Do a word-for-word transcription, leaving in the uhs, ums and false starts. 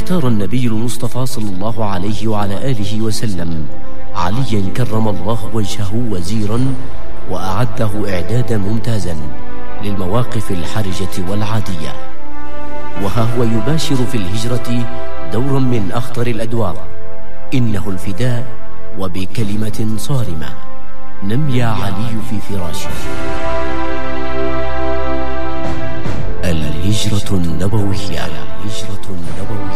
اختار النبي المصطفى صلى الله عليه وعلى آله وسلم عليا كرم الله وجهه وزيرا، وأعده إعدادا ممتازا للمواقف الحرجة والعادية، وها هو يباشر في الهجرة دورا من أخطر الأدوار، إنه الفداء، وبكلمة صارمة: نم يا علي في فراشي. الهجرة النبوية.